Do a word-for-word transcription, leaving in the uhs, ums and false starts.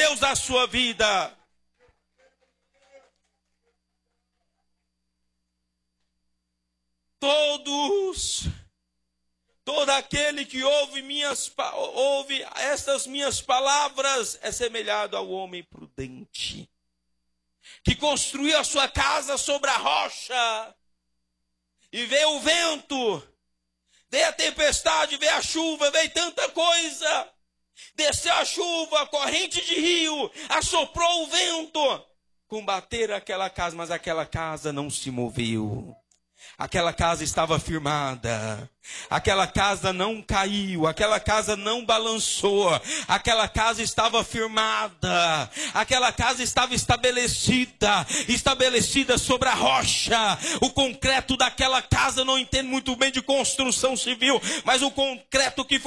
Deus da sua vida. Todos, todo aquele que ouve, minhas, ouve estas minhas palavras é semelhante ao homem prudente, que construiu a sua casa sobre a rocha, e veio o vento, veio a tempestade, veio a chuva, veio tanta coisa, desceu a chuva, a corrente de rio, assoprou o vento, combateram aquela casa, mas aquela casa não se moveu. Aquela casa estava firmada, aquela casa não caiu, aquela casa não balançou, aquela casa estava firmada, aquela casa estava estabelecida, estabelecida sobre a rocha. O concreto daquela casa, não entendo muito bem de construção civil, mas o concreto que foi